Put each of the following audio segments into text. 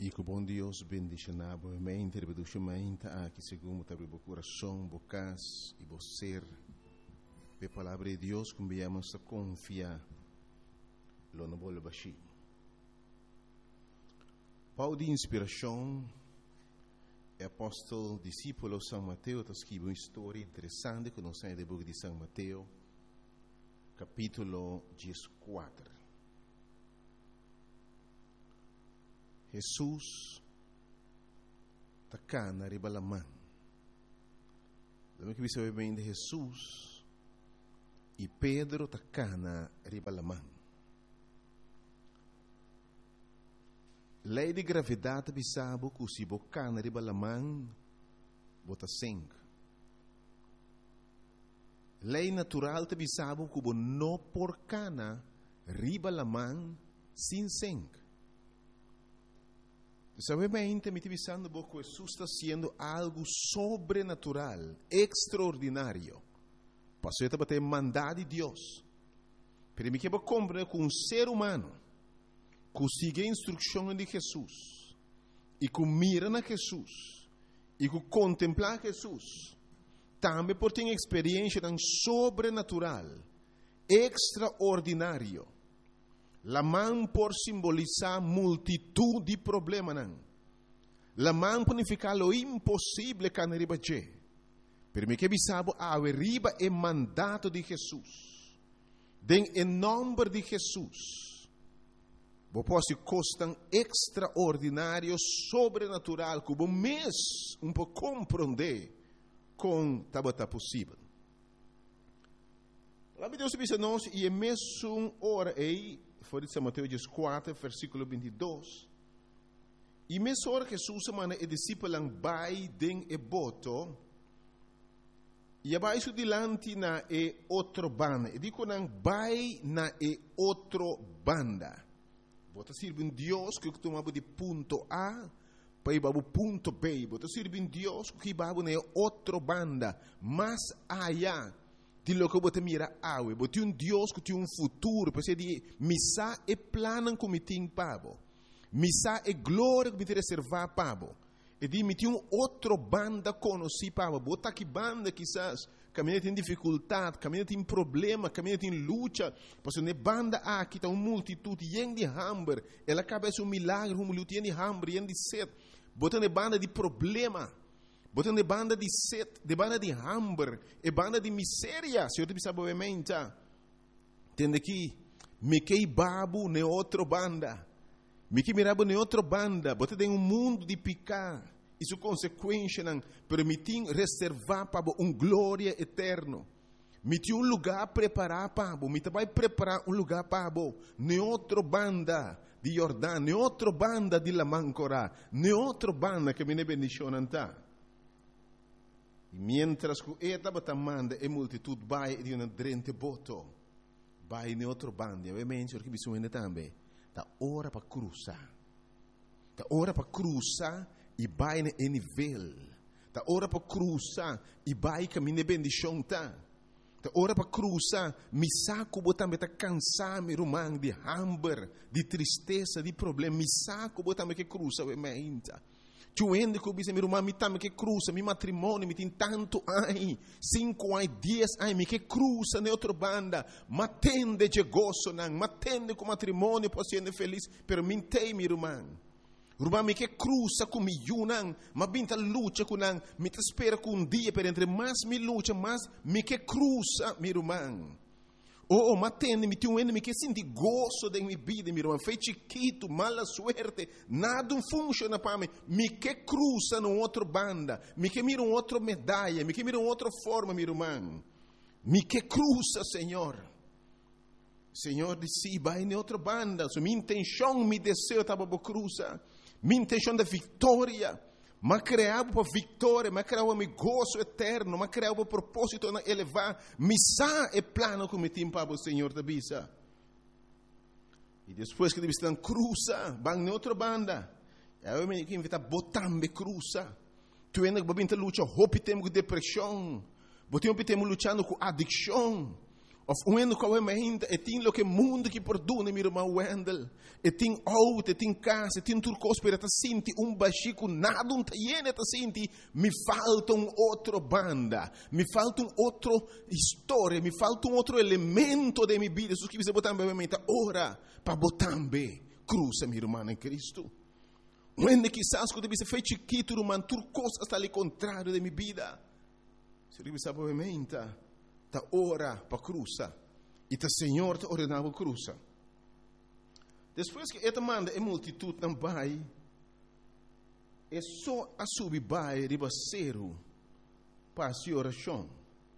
E que o bom Deus bendiga na boa mente, reprodução mente, que segundo abre o coração, bocas e você, a palavra de Deus, como viemos a confiar, lo não vou baixar. Paulo de inspiração, é apóstolo, discípulo de São Mateus, está escrevendo uma história interessante que nós temos no livro de São Mateus, capítulo 14. Jesus está cá na ribalamã. Lembra que você sabe bem de Jesus e Pedro está cá na ribalamã. Lei de gravidade bisabo que se boca na ribalamã bota sangue. Lei natural te bisabo que não por cana ribalamã sem sangue. Sabe bem, me pensando que Jesus está sendo algo sobrenatural, extraordinário. Passou a bater mandado de Deus. Para mim que eu compreendo que um ser humano que siga a instrução de Jesus e que mira na Jesus e que contempla Jesus, também por ter experiência tão sobrenatural, extraordinário. La mão por simbolizar multitud de problemas. La mão por significar o impossível que não riba je. Per me que bisabo a riba é mandato de Jesus. Den em nome de Jesus. Vou posso costam extraordinário, sobrenatural, que o mês pouco compreender com tabata possível. Lá me Deus disse nós e é mesmo hora aí. Foi de São Mateus 4, versículo 22. E mesmo hora que Jesus semana e discípulos vai den e boto, e abaixo dilante na e outro banda. E digo nang vai na e outro banda. Bota sirve um Deus que tomava de ponto A para ir para o ponto B. Bota sirve um Deus que vai na outro banda, mais allá. De lo que você mira awe, você um Deus que tem um futuro, porque de missa é plano que me tem pabo, missa é glória que me tem reservar pabo, e de me tem outro banda conheci pabo, bota que banda quizás caminha tem dificuldade, caminha tem problema, caminha tem luta, porque ne banda aqui está uma multitude de hambre, ela acaba um milagre, luta de hambre, de sede, bota ne banda de problema. Botando de banda de sede, de banda de hambre, e banda de miséria. Se eu te pensava obviamente, entende aqui, me que babu ne outro banda, me que mirabo ne outro banda, botando em mundo de picar, isso consequência não permitir reservar para glória eterno. Me tinha lugar preparar para me vai preparar lugar para ne outro banda de Jordão, ne outro banda de Lamancora, ne outro banda que me ne bendicionam tá. Mientras que estava tamanda e multitud vai de uma drente boto, vai em outro bando, ovviamente perché bisogna também, da ora para cruzar, e vai em nível, da ora para cruzar e vai caminho de bendição tá, da ora para cruzar, mi saco botambe tá cansar me rumang de hambre, de tristeza, de problema, mi saco botambe que cruza ovviamente. Tu ende que mi rumah mi tame che cruza, mi matrimonio, mi tin tanto ai, 5 ai, 10 ai, mi che cruza ne outro banda, ma tende che gozo nang, ma tende com matrimonio posso essere feliz, per min te mi rumah. Rumah mi che cruza con mi yunang, ma binta luce con nang, mi te spera con un dia per entre mas mi luce, mas mi che cruza mi rumah. Oh, ma tende, mi tinha um que senti gozo de minha vida, meu irmão. Foi chiquito, mala suerte, nada funciona para mim. Me que cruza no outro banda, me que mira outra medalha, me que mira outra forma, meu irmão. Me que cruza, Senhor. Senhor disse, vai em outra banda. So, minha intenção, meu desejo estava para cruzar. Minha intenção da vitória. Mas criava para vitória, mas criava meu gozo eterno, mas criava para propósito na elevar. Missa é plano que me tem para o Senhor da bisa. E depois que eles estão cruza, vão em outra banda. Eu me invita a botar me cruza. Tu ainda vai vir lutar, hope temos com depressão, temos lutando com adicção, Of uendo com a mente, e tem lo que mundo que perdona, meu irmão Wendel. E tem auto, e tem casa, e tem turcos para te sentir baxico, nada tiene te sentir. Me falta outra banda, me falta outra história, me falta outro elemento de minha vida. Isso que você botar na minha mente, ora, para botar bem, cruza, meu irmão em Cristo. Uende quizás quando você fez chiquito, irmão, turcos está ali contrário de minha vida. Se você sabe a minha mente, ta ora para cruza e ta Senhor te ordenava cruza. Depois que esta manda a multitud não vai, é só a subir vai ribaceiro para a oração.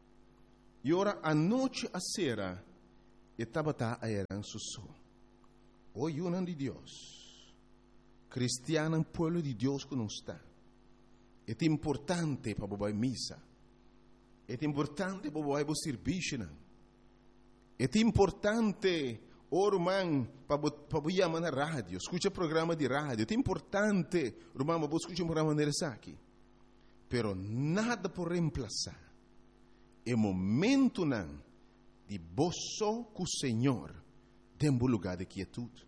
E ora a noite a sera e tabata a eran susso. O yunan de Deus, cristiano pueblo de Deus que não está. É importante para bobar missa. É importante para o serviço. É importante, irmão, para chamar na rádio. Escuta programa de rádio. É importante, irmão, para escutar um programa de aqui. Pero nada por reemplazar. É momento não de boço com o Senhor tem um lugar de quietude.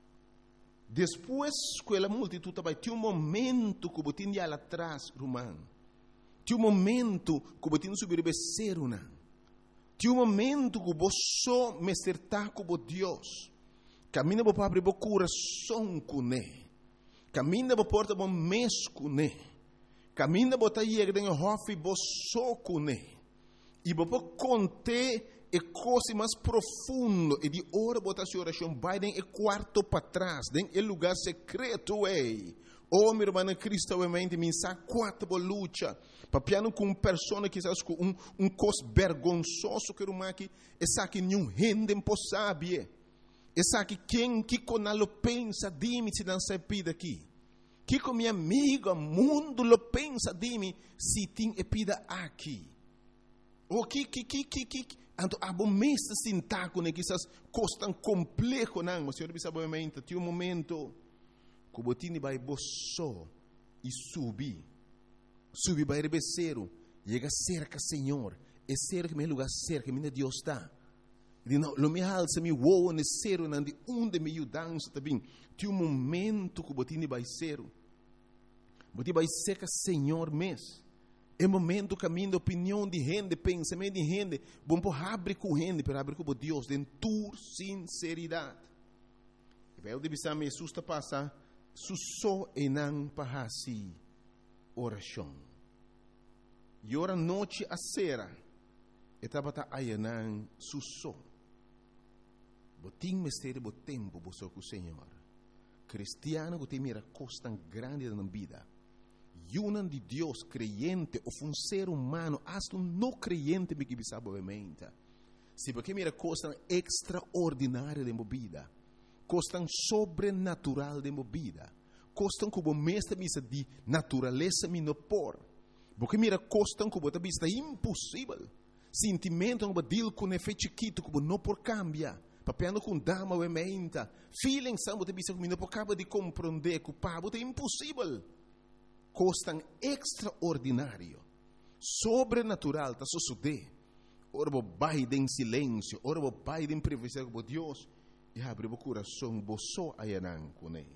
Depois que a multitud vai ter momento que você tinha lá atrás, irmão. Tinha momento que você não subir becerro, não. Tinha momento que você me acertar com Deus. Camina para abrir o coração com Ele. Camina para porta o mês com Ele. Camina para ir em hofe você com Ele. E para conter a coisa mais profunda e de hora botar sua oração vai em quarto para trás, em lugar secreto ei. Oh, meu irmão, Cristo obviamente me sabe quatro luta. Papiano com pessoa que sabe com cos vergonzoso que uma que essa que nenhum rende impossível. Essa que quem que conalo pensa de mim se não se pida aqui. Que com minha amiga mundo lo pensa de mim se tem epida aqui. O que anto abo mesta sintaco ne que essas coisas tão complexo não, mas senhor sabe obviamente tem momento que botini vai boço e subir vai rebeceiro, chega cerca Senhor, é cerca meu lugar cerca minha Deus está. E não, lo me alça me voa necessário não de onde me ajudança também. Tem momento que botini vai ser, botini vai cerca Senhor mês. É momento caminho de opinião de gente, pensamento de gente, bom para abrir com gente, para abrir com Deus, de tua sinceridade. E vai o de bisar me susta passar susso e não para si oração. E ora noite a sera, e tabata ayanan susso. Botim mistério bo tempo bo com o Senhor. Cristiano que tem mira costa grande na vida. Yunan de Deus creyente ou um ser humano, hasta um não creyente me que sabe obviamente. Se porque mira costa extraordinária de movida. Costam sobrenatural de movida. Costam como mestre misa de natureza minopor. Porque mira costam como vista impossível. Sentimento como deal com efeito chiquito como não por cambia. Papiando com dama ou emenda. Feeling são de vista como não por acaba de compreender que o pabo é impossível. Costam extraordinário. Sobrenatural tá suceder. Ora bo vai em silêncio, ora bo vai em privacidade com Deus. E abre o coração, boço ayanan com ele.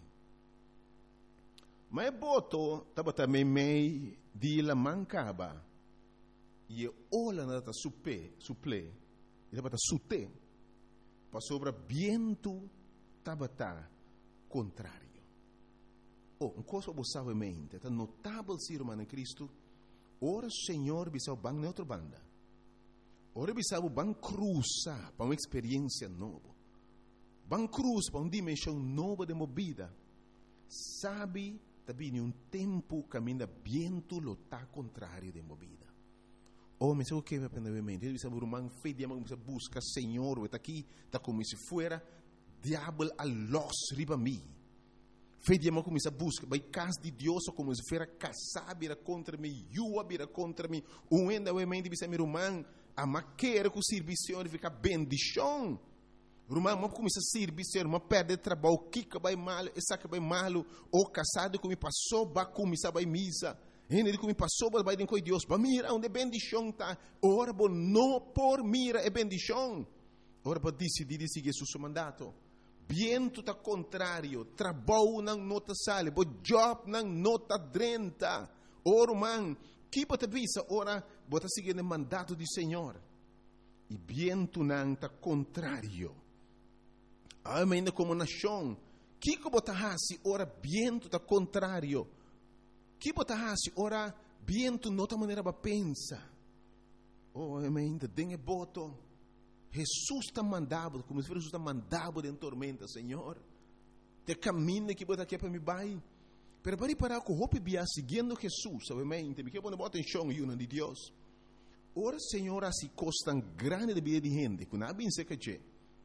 Mas boto, estava também meio de la mancaba. E olha na suple, e estava sute. Para sobre viento, estava contrário. Uma coisa que você sabe mente, é notável ser humano em Cristo. Ora, Senhor, bisau bang na outra banda. Ora, bisau bang cruza para uma experiência nova. Bang cruz para uma dimensão nova de movida. Sabe, também um tempo caminha viento lo tá contrário de movida. Oh, mas o que vai aprender mente? Ele sabe, irmão, fé de amor, você busca Senhor, está aqui, está como se fuera diabo a los riba mim. Fé de amor começa a buscar, vai casa de Deus como se fuera casar, vira contra mim, yua vira contra mim. Um ainda o mente diz meu irmão, a maquera com o serviço de ficar bendição. Irmão, não começa a servir, irmão, perde trabalho, kika vai mal, essa que vai mal, ou casado que me passou, vai começar vai misa. Ele que me passou, vai com Deus, vai mira onde bendição tá. Ora, não por mira é bendição. ora para decidir seguir seu mandato. Viento tá contrário, trabalho não nota sale, bo job não nota 30. Ora, man, que bota visa, ora, bota seguir o mandato do Senhor. E viento não tá contrário. Ainda como nação, que bota hasi, ora, viento tá contrário. Que bota hasi, ora, viento nota maneira para pensar. Oh, ainda tem boto. Jesus está mandado, como se Jesus está mandado em tormenta, Senhor. Te caminho que bota aqui para me vai. Pero para parar com o bia seguindo Jesus, obviamente, me quero botar atenção e uma de Deus. Ora, Senhor, assim costa grande de vida de gente, que não bem se que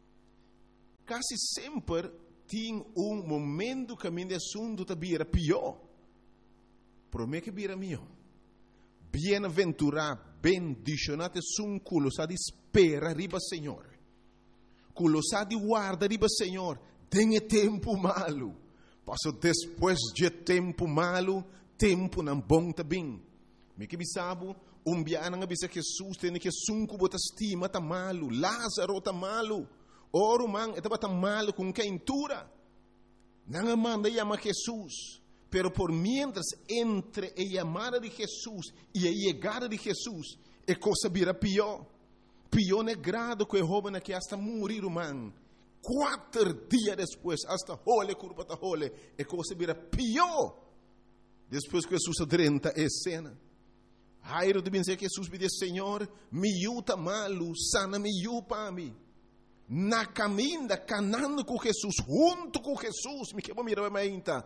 quase sempre tem momento que a minha assunto está bira pior. Promete que bira melhor. Bem-aventurado, bendicionado sun culo sa di spera riba Senhor. Culo sa di guarda riba Senhor. Tem tempo malo. Passo depois de tempo malo, tempo não bom também. Me que bisabo, biana nga bisa Jesus tem que sunku bota estima tá malo, Lázaro tá malo. Oro man, etaba tá malo com quentura. Não manda chama Jesus. Pero por mientras entre a llamada de Jesús y a llegada de Jesús, a cosa vira pior. Pior negrado que o joven que hasta morir, man. 4 días después, hasta jole, curva ta jole, a cosa vira pior. Después que Jesús adrenta a escena. Jairo de dizer que Jesus me diz, Senhor, me yuta malo, sana me yu para mim. Na caminda, canando com Jesus, junto com Jesus, me quebra mirar a minha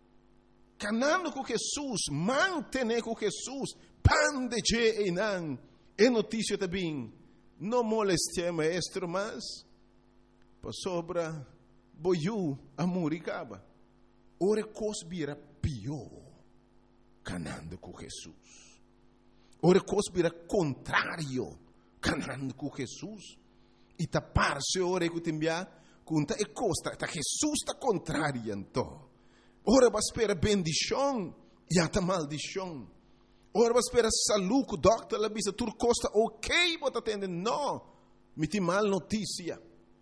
canando com Jesus, mantener com Jesus, pan de je enan, é notícia também, não moleste maestro, mas, para sobra, boiu, amor e caba. Ora, cosbira pior, canando com Jesus. Ora, cosbira contrário, canando com Jesus. E tapar-se, ora, que te enviar, conta e costa, tá Jesus está contrário, então. Ora vai esperar bendição e até maldição. Ora vai esperar saúde, o doctor lá bisa tur costa ok, bota atender, não, me tem mal notícia.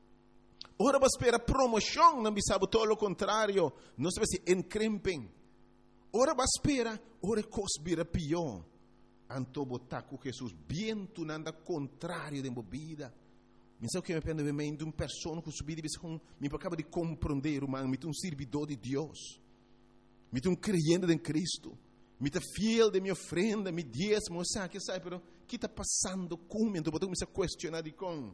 Ora vai esperar promoção, não bisa todo o contrário, não se vai se encrempem. Ora vai esperar, ora cosbira pior. Anto botar com Jesus, viento nada contrário de bebida. Me sabe que me pende de uma pessoa que subir e me acaba de compreender, humano, me tem servidor de Deus. Me tem creyente em Cristo. Me tem fiel de minha ofrenda, me diezmo, sabe, pero que está passando comigo? Então, eu me questionar de com.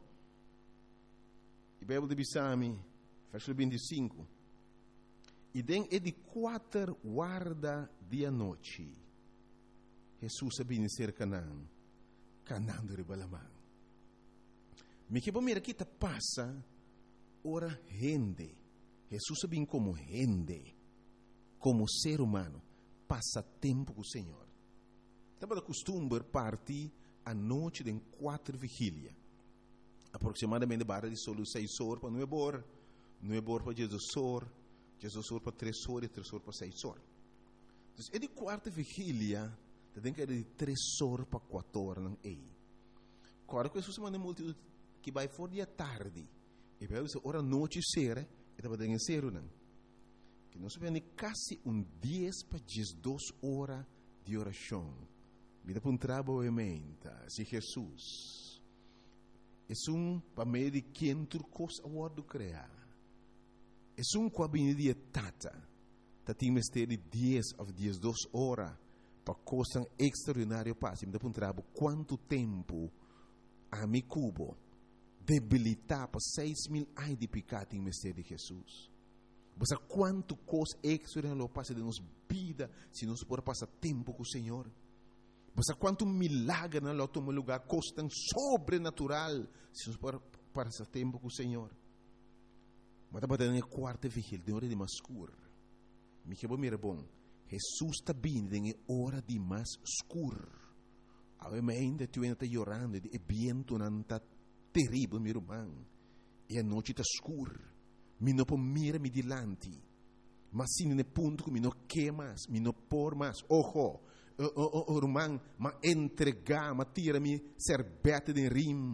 E Bíblia de Bisami, versículo 25. E den é de 4 guarda de noite. Jesus sabia ser Canaã, Canaã de Balamã. Me que bom mira que está passa, ora rende. Jesus sabia como rende. Como ser humano, passa tempo com o Senhor. Estava de costume partir à noite de 4 vigílias. Aproximadamente barra de solo 6 horas para 9 horas, 9 horas para 16 horas, 16 horas para 3 horas e 3 horas para 6 horas. Então, é de 4 vigília, tem que ir de 3 horas para 4 horas. Não é? Agora, que Jesus manda multidão que vai fora de tarde, e vai dizer, hora noite será, e estava dentro de ser, não? Que nós vemos quase 10 para 12 horas de oração. Me dá para um trabalho, se Jesus é para meio de quem turcos a word criar. É com a benedita tata. Tem mistério de 10 ou 12 horas para coisa extraordinária passe. Me dá para um trabalho quanto tempo a mi cubo debilitar para 6.000 anos de pecado em mistério de Jesus. Você quanto coisa extraordinária passa de nossa vida se nós podemos passar tempo com o Senhor. Você quanto milagre na nosso lugar coisa sobrenatural se nós podemos passar tempo com o Senhor. Mas estava na quarta vigília, de hora de mais escuro. Me que mira bom. Jesus está vindo em hora de mais escuro. Ainda tu ainda está chorando, e vento não está terrível, meu irmão. E a noite está escura. Me não pode mirar me dilante. Mas sim no ponto que me não quer mais, me não por mais. Ojo, irmão, mas entregar, mas tira-me serbete de rim.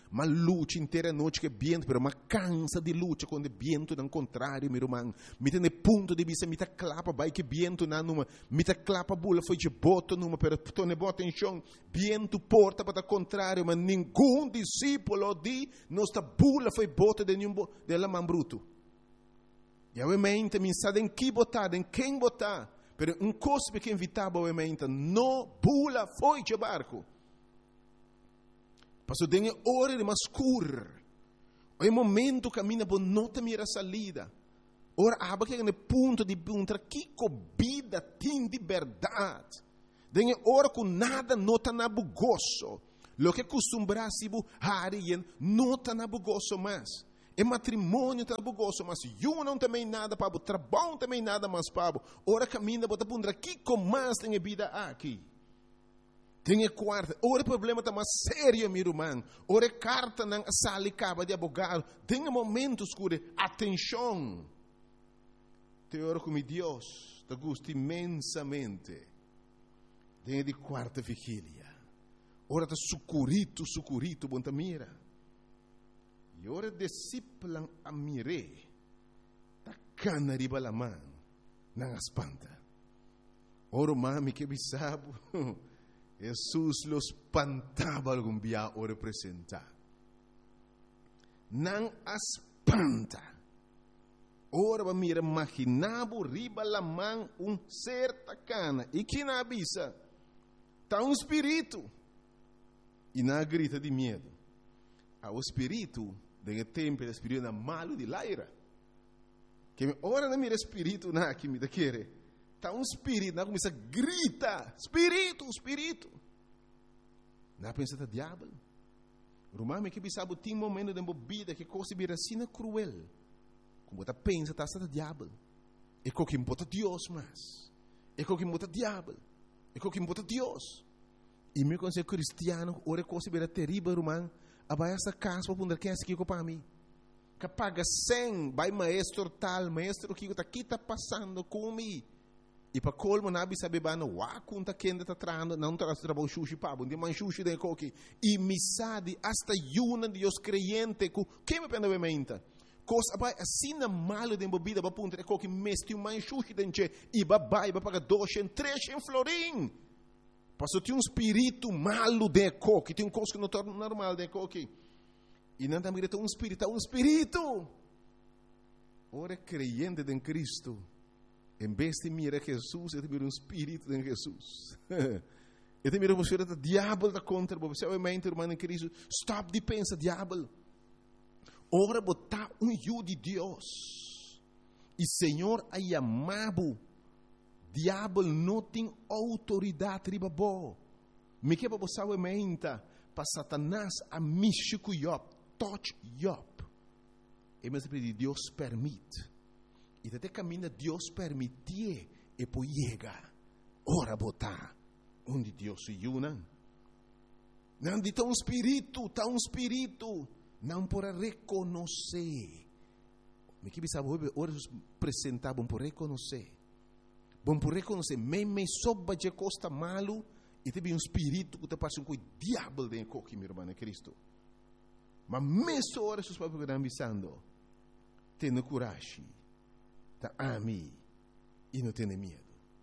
mas luta inteira noite que viento, pero mas cansa de luta quando viento não contrário, meu irmão. Me tem ponto de vista, me tá clapa, vai que viento na numa, me tá clapa bula foi de boto numa, pero tone bota em chão, viento porta para contrário, mas nenhum discípulo de nossa bula foi bota de nenhum dela man bruto. E obviamente me sabe em que botar, em quem botar, pero coisa que invitava obviamente, não bula foi de barco. Passou dengue hora de mascur. O momento caminha por nota mira salida. Ora aba que no ponto de punta que vida tem de verdade. Dengue hora com nada nota na bugoso. Lo que costumbra se bu harien nota na bugoso mais. E matrimônio tá bugoso, mas eu não também nada para o trabalho também nada mais para. Ora caminha bota punta que mais tem vida aqui. Tem quarta, ora problema está mais sério, meu irmão. Ora carta não sale caba de advogado. Tem momentos que atenção. Te oro com Deus, te gusta imensamente. Tem de quarta vigília. Ora está sucurito, bom mira. E ora discípulo a mire. Tá cana riba la mão, não espanta. Ora mami que bisabo. Jesus los espantava algum dia o representar. Não espanta. Ora va mira imaginavo riba la mão certa cana. E que na avisa? Tá espírito. E na grita de medo. O espírito, de tempo, o espírito é malo de laira. Que ora não mira espírito na que me querer. Está espírito, não começa a gritar, espírito. Não pensa que é diabo. Romano que sabe tem momento de bebida que coisa vira assim cruel. Como você pensa que está diabo. É o que importa Deus mais. É o que importa diabo. É o que importa Deus. E meu conselho cristiano, ora coisa vira terrível, romano. Abai essa casa para poder quem é que para mim. Que paga 100, vai maestro tal, maestro que está passando comigo. E para colmo nabi sabe bano wa kunta kenda ta trando não traz trabalho sushi pabo de man sushi de coque e misade hasta yuna de os creyente que me pende menta coisa vai assim na malo de bebida para punta coque mesti um man sushi denche e babai para pagar 200 300 florim passou tem espírito malo de coque tem coisa que não torna normal de coque e não também tem espírito ora creyente em Cristo. Em vez de mirar Jesus, eu miro espírito de Jesus. Eu miro você o diabo da contra você. Obviamente, irmão em Cristo, stop de pensar diabo. Ora botar eu de Deus. E Senhor a chamado. Diabo não tem autoridade riba bo. Me que para você obviamente para Satanás a mexer com Job, touch Job. E mas Deus permite. E até caminha Deus permitir e depois chega. Ora botar onde Deus se une. Não de tão espírito. Não por reconhecer. Me que sabe ora apresentar bom por reconhecer. Bom por reconhecer. Me soba de costa malo e tem um espírito que te passa com o diabo dentro de meu irmão Cristo. Mas mesmo ora seus papéis que estão avisando. Tenha coragem. Tá ami e não tem medo.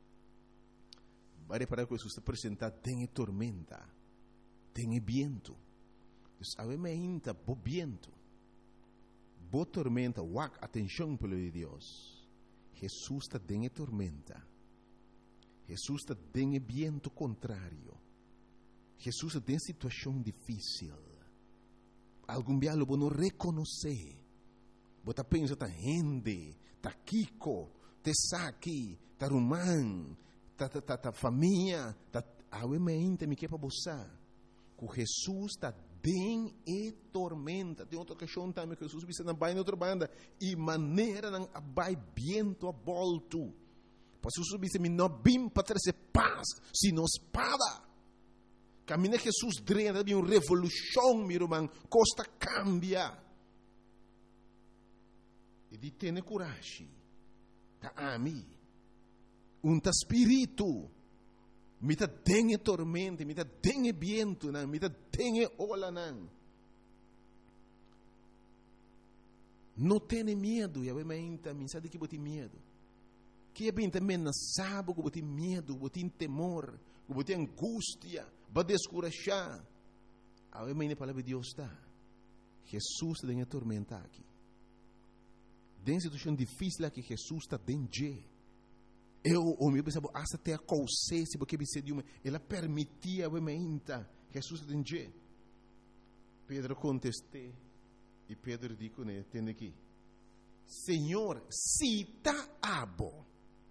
Vai para que Jesus te apresentar tem tormenta, tem viento. Obviamente, bo viento, bo tormenta, wak atenção pelo de Deus. Jesus está tem tormenta. Jesus está tem viento contrário. Jesus tem situação difícil. Algum dia lo não reconhecer. Você pensa tá gente ta Kiko, te Saki, ta Rumán, ta família, ta obviamente me que para você. Que Jesus está bem e tormenta. Tem outra questão também que Jesus disse na baia outra banda e maneira não vai viento a volto. Porque Jesus disse me não vim para trazer paz, sino espada. Caminha Jesus drena de uma revolução, meu irmão, costa cambia. E de ter coragem. Tá ami. Ta espírito. Me tá dengue tormenta, me tá dengue viento, me tá dengue ola não. Não tenha medo, eu me sabe que você tem medo. Que é bem também não sabe que você tem medo, você tem temor, você tem angústia, vai descorajar. A palavra de Deus está. Jesus está em tormenta aqui. Tem situação difícil aqui, Jesus está dentro. O meu pensava, até a consciência, porque ela permitia, Jesus está dentro. Pedro contestou, e Pedro disse, tem aqui, Senhor, se está abo,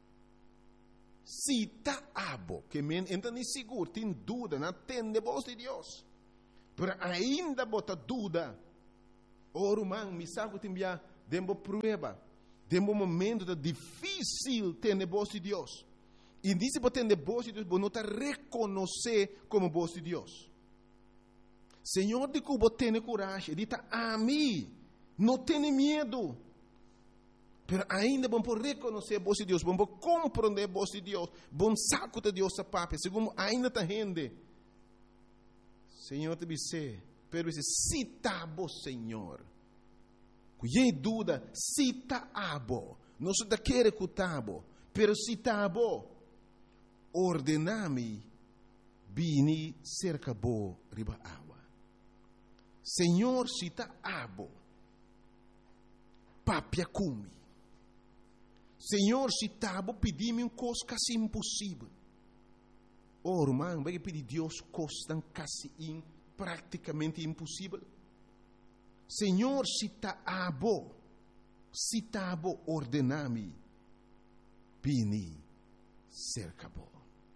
que então nem seguro, tem dúvida, não tem voz de Deus, mas ainda bota dúvida, irmão, me sabe que tem uma prova, tem um momento difícil ter a voz de Deus, e disse para ter a voz de Deus, você não está reconhecer como voz de Deus. Senhor, de que você tem coragem, diz a mim, não tenha medo. Mas ainda vamos reconhecer a voz de Deus, vamos compreender a voz de Deus, vamos saco de Deus a papai, segundo ainda está rende. Senhor, te disse, pero se está bom, Senhor. Cuidei dúvida, se está bom, não se quer que está bom, pero se está bom, ordename, bini cerca bo riba água. Senhor, se está abo, papia cumi. Senhor, se está abo, pedi-me coisa quase impossível. Irmão, vai pedir Deus coisa quase praticamente impossível. Senhor, se está abo, ordename, bini cerca bo.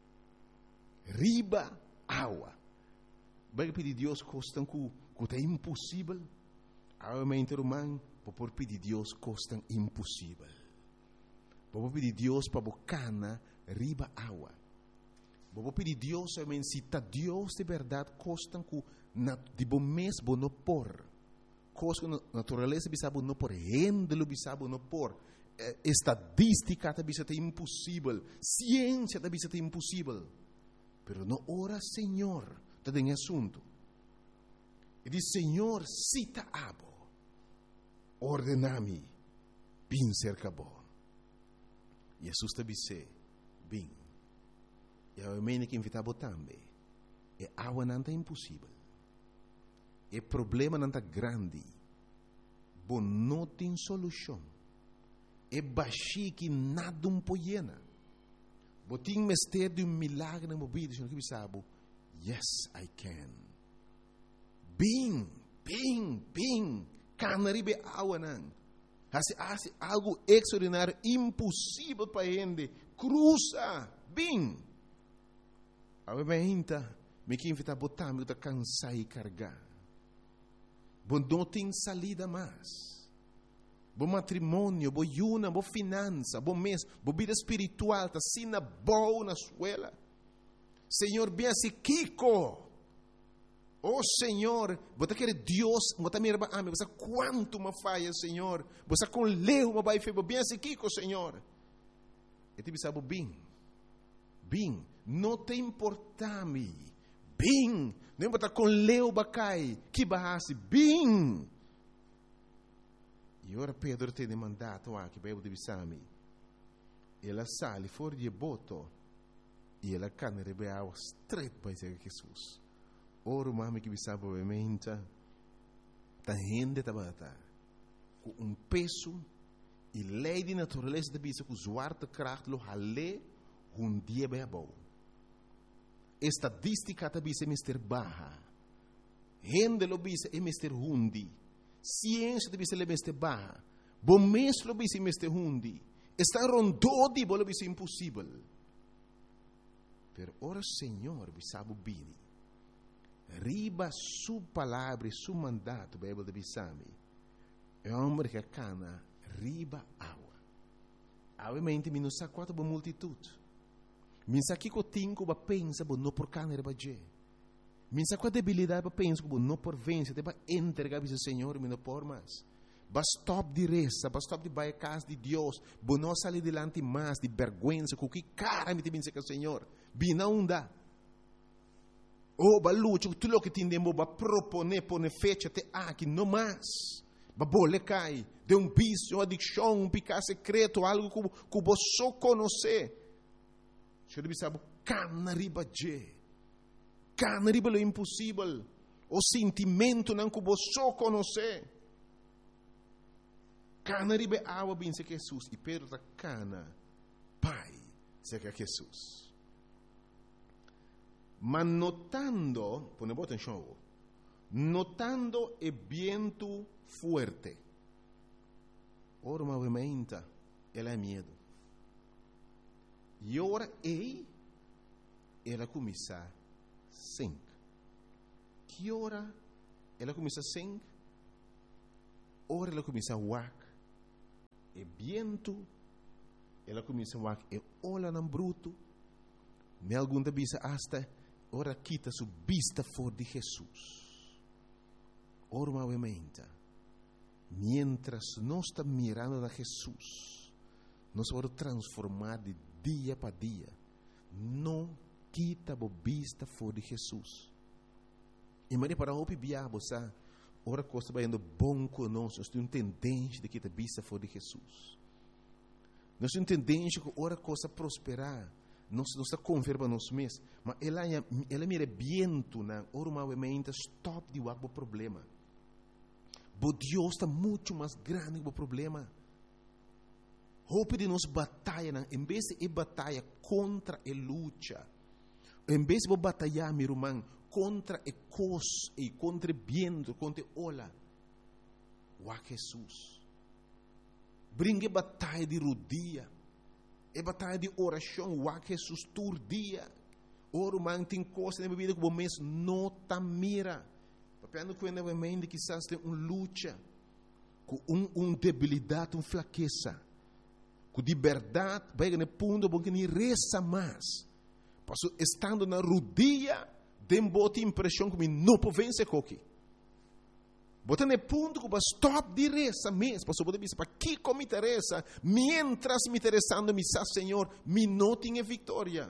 Riba água. Vai pedir Deus coisa que é impossível, realmente, irmão, por pedir Deus coisa impossível. Vou pedir Deus para bocana riba água. Vou pedir Deus, realmente, se está Deus de verdade, coisa que de bom mês não por, coisa que natureza bisabo não por, rendelo bisabo não por, estadística bisa é impossível, ciência bisa é impossível, pero não ora Senhor, está em assunto. E diz, Senhor, cita abo, ordenami, bin cerca bo. Jesus te disse, bin. E a mene que invitava também. E água não é impossível. E problema não é grande. Bom, não tem solução. E baixi que nada poiena. Bom, tem mestre de milagre na vida, senhor que sabe. Yes, I can. Bing, canaribe água não. Hace algo extraordinário, impossível para gente. Cruza, bing. Obviamente, me que invitar a botar, me cansar e carregar. Bom, não tem salida mais. Bom matrimônio, bom yuna, bom finança, bom mês, bom vida espiritual, tá sina boa na escola. Senhor, bem assim, Kiko. Oh Senhor, você quer Deus, você me ama, você quanto me falha, Senhor, você com leu, me vai fazer bem assim, Kiko, Senhor. E te sabe bem, não te importa-me, bem, não importa com leu, bacai, que barrasse, bem. E ora Pedro tem mandato aqui, para eu te bisami. Ela sale fora de boto, e ela cana rebe água straight para Jesus. Ora, mami que bisaba obviamente, tá rende tabata, com peso e lei de natureza da bisa com zwarte kracht lo hale dia bem bom. Estadística da bisa é mister baja, rende lo bisa é mister hundi, ciência da bisa é mister baja, bom mês lo bisa é mister hundi, está rondou de bolo bisa impossível. Pero ora Senhor bisaba bini. Riba su palavra, su mandato, Bíblia de Bissami. É um homem que cana riba água. Obviamente, me não sabe quanto boa multitude. Me sabe que eu tenho que pensar, não por cana riba je. Me sabe qual debilidade para pensar, não por vencer, para entregar ao Senhor, me não por mais. Basta stop de reza, basta stop de baia casa de Deus, não sair delante mais de vergonha, com que cara me tem que o Senhor. Bina onda. O balucho, tudo que tindemo ba propone pone fecha te aqui no mais. babole cai, de um vício, adicção, um pecado secreto, algo que você só conhece. Você deve saber, cana riba je, cana riba lo impossível, o sentimento não que você só conhece. Cana riba água bem se Jesus, e Pedro está cana, pai, se que Jesus. Mas notando, põe boa atenção, notando o vento forte, ora movimenta, ela é medo. E ora ela começa a sing. Que ora ela começa a sing? Ora ela começa a wak. E vento, ela começa a wak. E olha no bruto. Me algum da bisa hasta, ora quita su vista for de Jesus. Ora movimenta. Mientras nós estamos mirando a Jesus, nós vamos transformar de dia para dia. Não quita a vista fora de Jesus. E mas para o biabo, sabe? Ora coisa vai indo bom conosco. Nós temos tendência de quitar a vista fora de Jesus. Nós temos tendência que ora coisa prosperar. Nós está converba nós mesmos. Mas ela mira viento na ora movimenta stop de o problema. Mas Deus está muito mais grande que o problema. Hope de nós batalha, em vez de batalha contra a luta, em vez de batalhar, meu irmão, contra a coisa e contra o vento, contra a ola, o Jesus. Brinque batalha de rodia, a batalha de oração, o Jesus todo dia. Ora, man, tem coisa na vida que o mês não está mira. Papiando com ele, que quizás tem luta, com debilidade, uma fraqueza. Com liberdade, vai no ponto porque nem reza mais. Passo estando na rodia, tem boa impressão que não pode vencer coque. Bota no ponto que vai stop de reza mesmo. Passo pode dizer, para que como me interessa? Mientras me interessando, me sa Senhor, me não tenha vitória.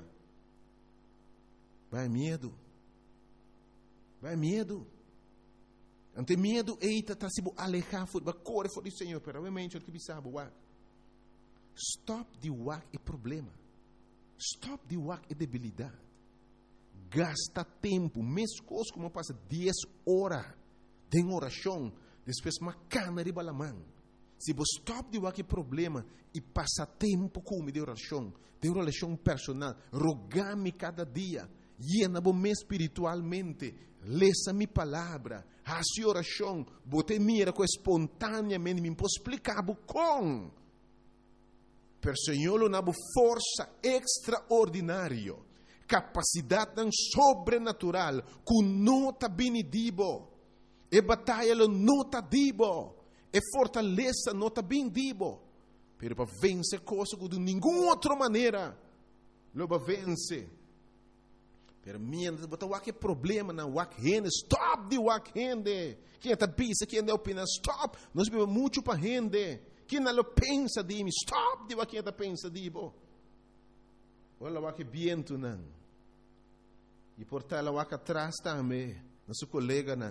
Vai medo. Vai medo. Ante medo, eita, está se alejar, vai correr fora do Senhor. Pero obviamente, o que sabe, stop de wak é problema. Stop de wak é debilidade. Gasta tempo. Mesmo coisa como passa 10 horas de oração. Depois uma cana de balamão. Se você stop de wak é problema e passa tempo com de oração personal. Rogar-me cada dia. Llena-me espiritualmente. Leça minha palavra. Hace oração. Bote mira com espontaneamente. Me posso explicar com. Per Senhor una força extraordinária, capacidade sobrenatural, que não está bem dibo, e batalha não está dibo, e fortaleza não está bem dibo, pero para vencer coisas que de nenhuma outra maneira, não vai vencer. Pero mientras botar o que problema na wak rende, stop de wak rende, quem está bisa, quem está opina, stop, nós vivemos muito para rende. Quem não pensa de mim, stop de quem está pensa de mim. Olha o que viento não. E portar o que atrás também, nosso colega não.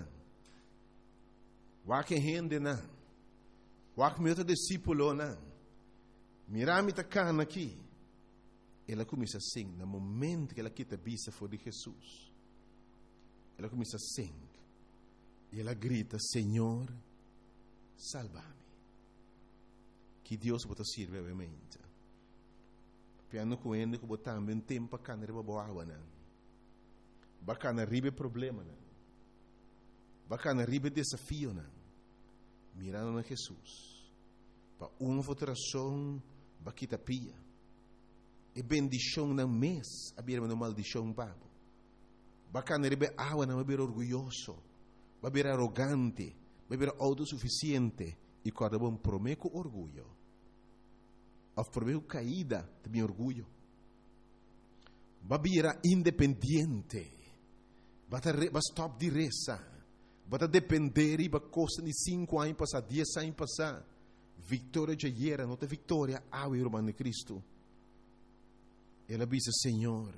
O que rende não. O que meu discípulo não. Mirar-me tá cana aqui. Ela começa assim, no momento que ela quita a vista fora de Jesus. Ela começa assim. E ela grita, Senhor, salva-me. Que Deus bota sirve obviamente. Piano com ele que botar também tempo para cantar boa água não. Bacana ribe problema não. Bacana ribe desafio não. Mirando na Jesus. Para uma votação baquita pia. E bendição não mês, a bira uma maldição babo. Bacana ribe água não vai orgulhoso, vai vir arrogante, vai vir autossuficiente. E quando bom prometo orgulho. A prometo caída de meu orgulho. Babira independente. Bata stop de reza. Bata depender e ba costa de 5 anos passar, 10 anos passar. Vitória de ayer, não tem vitória ao irmão de Cristo. Ela diz, Senhor,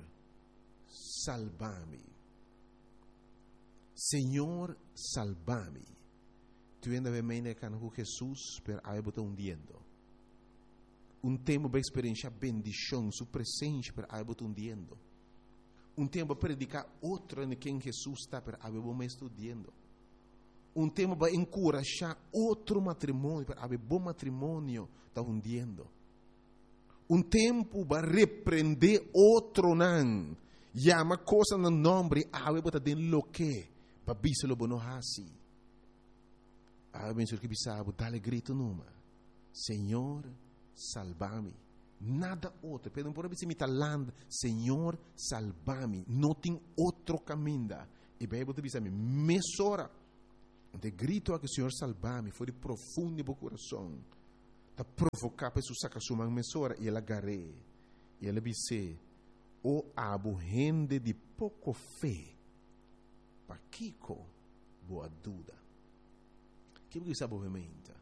salva-me. Senhor, salva-me. Tu ainda vem meio com Jesus per aí botar hundiendo. Tempo para experienciar bendição, sua presença per aí botar hundiendo. Tempo para predicar outro em quem Jesus está per aí bom estudando. Tempo para encorajar outro matrimônio per aí bom matrimônio está hundiendo. Tempo para repreender outro não. Llama coisa no nome aí botar dentro lo que para biselo bono hasi. Aí bem que bisabo dale grito numa. Senhor, salva-me. Nada outro. Pero por exemplo, land, Senhor, salva-me. Não tem outro caminho. E bem, você diz a mim, mesora. De grito a que Senhor salva-me, foi de profundo do coração. Tá provocar para sacar sua mão mesora e ela agarrei. E ela disse, o abo gente de pouco fé. Para Kiko, boa dúvida. Que você sabe obviamente?